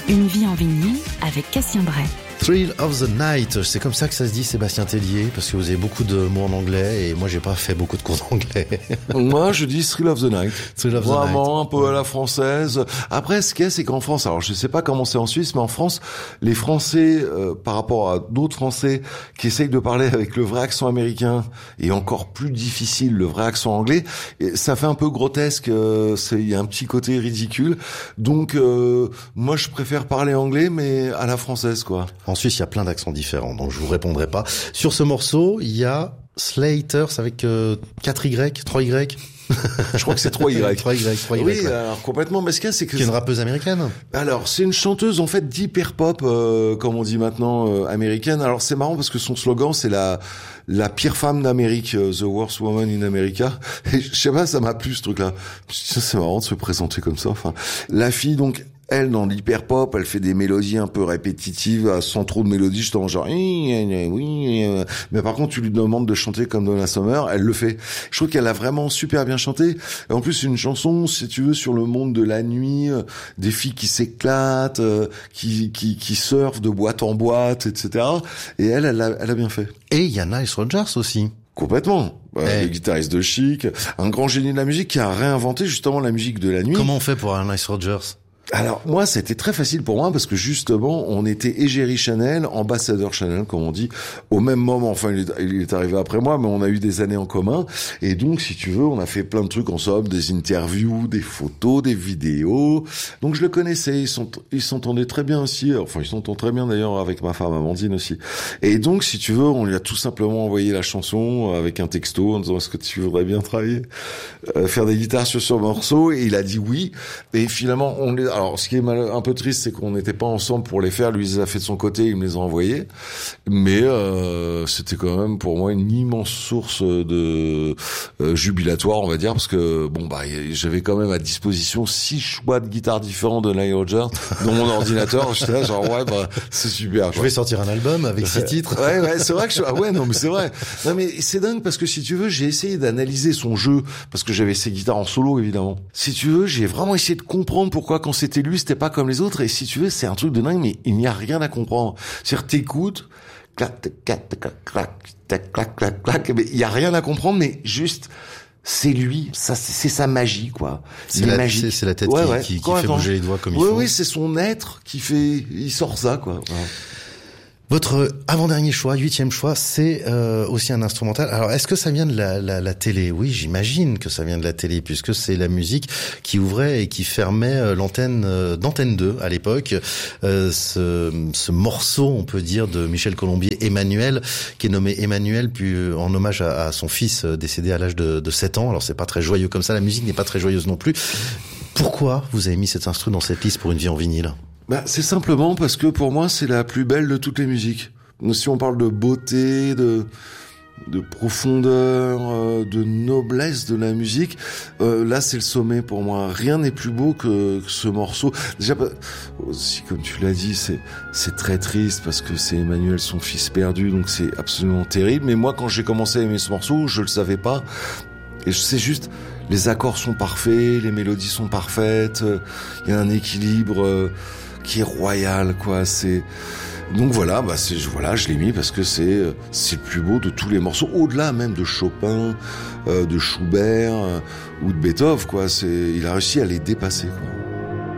Une vie en vinyle avec Cassien Bray. Thrill of the Night, c'est comme ça que ça se dit, Sébastien Tellier, parce que vous avez beaucoup de mots en anglais et moi j'ai pas fait beaucoup de cours d'anglais. Moi je dis Thrill of the Night. Thrill of the Vraiment Night. un peu à la française. Après ce qu'il y a, c'est qu'en France, alors je sais pas comment c'est en Suisse, mais en France, les Français par rapport à d'autres Français qui essayent de parler avec le vrai accent américain et encore plus difficile le vrai accent anglais, ça fait un peu grotesque, il y a un petit côté ridicule. Donc moi je préfère parler anglais mais à la française quoi. En Suisse, il y a plein d'accents différents, donc je vous répondrai pas. Sur ce morceau, il y a Slaters avec 4Y, 3Y. Je crois que c'est 3Y. 3Y. Oui, Ouais. alors complètement. Mais ce qu'il y a, c'est que Qui est une rappeuse américaine. Alors, c'est une chanteuse en fait d'hyper pop, comme on dit maintenant, américaine. Alors c'est marrant parce que son slogan c'est la pire femme d'Amérique, the worst woman in America. Et je sais pas, ça m'a plu ce truc-là. C'est marrant de se présenter comme ça. Enfin, la fille donc. Elle, dans l'hyper pop, elle fait des mélodies un peu répétitives, sans trop de mélodies, justement genre oui. Mais par contre, tu lui demandes de chanter comme Donna Summer, elle le fait. Je trouve qu'elle a vraiment super bien chanté. Et en plus, c'est une chanson, si tu veux, sur le monde de la nuit, des filles qui s'éclatent, qui surfent de boîte en boîte, etc. Et elle a bien fait. Et il y a Nile Rodgers aussi. Complètement. Le guitariste de Chic, un grand génie de la musique qui a réinventé justement la musique de la nuit. Comment on fait pour un Nile Rodgers ? Alors moi, c'était très facile pour moi parce que justement, on était égérie Chanel, ambassadeur Chanel, comme on dit, au même moment. Enfin, il est arrivé après moi, mais on a eu des années en commun. Et donc, si tu veux, on a fait plein de trucs ensemble, des interviews, des photos, des vidéos. Donc, je le connaissais. Ils s'entendaient très bien aussi. Enfin, ils s'entendent très bien d'ailleurs avec ma femme Amandine aussi. Et donc, si tu veux, on lui a tout simplement envoyé la chanson avec un texto en disant est-ce que tu voudrais bien travailler, faire des guitares sur ce morceau. Et il a dit oui. Et finalement, alors, ce qui est un peu triste, c'est qu'on n'était pas ensemble pour les faire. Lui, il les a fait de son côté, il me les a envoyés. Mais c'était quand même pour moi une immense source de jubilatoire, on va dire, parce que j'avais quand même à disposition 6 choix de guitares différents de Nile Rodgers dans mon ordinateur. J'étais là, genre c'est super. Je vais sortir un album avec 6 titres. Ouais, c'est vrai que non, mais c'est vrai. Non, mais c'est dingue parce que si tu veux, j'ai essayé d'analyser son jeu parce que j'avais ses guitares en solo, évidemment. Si tu veux, j'ai vraiment essayé de comprendre pourquoi quand c'était lui, c'était pas comme les autres. Et si tu veux, c'est un truc de dingue, mais il n'y a rien à comprendre. C'est-à-dire, t'écoutes, clac, clac, clac, clac, clac, clac, clac, mais il y a rien à comprendre, mais juste, c'est lui, ça, c'est sa magie, quoi. C'est la tête qui fait bouger les doigts comme il faut. Oui, c'est son être il sort ça, quoi. Ouais. Votre avant-dernier choix, 8e choix, c'est aussi un instrumental. Alors, est-ce que ça vient de la télé ? Oui, j'imagine que ça vient de la télé, puisque c'est la musique qui ouvrait et qui fermait l'antenne d'Antenne 2 à l'époque. Ce morceau, on peut dire, de Michel Colombier, Emmanuel, qui est nommé Emmanuel, puis en hommage à son fils décédé à l'âge de 7 ans. Alors, c'est pas très joyeux comme ça, la musique n'est pas très joyeuse non plus. Pourquoi vous avez mis cet instru dans cette liste pour une vie en vinyle ? C'est simplement parce que pour moi, c'est la plus belle de toutes les musiques. Si on parle de beauté, de profondeur, de noblesse de la musique, là, c'est le sommet pour moi. Rien n'est plus beau que ce morceau. Déjà, aussi, comme tu l'as dit, c'est très triste parce que c'est Emmanuel, son fils perdu, donc c'est absolument terrible. Mais moi, quand j'ai commencé à aimer ce morceau, je le savais pas. Et c'est juste, les accords sont parfaits, les mélodies sont parfaites, il y a un équilibre qui est royal, quoi. Donc voilà, je l'ai mis parce que c'est le plus beau de tous les morceaux, au-delà même de Chopin, de Schubert ou de Beethoven, quoi. Il a réussi à les dépasser, quoi.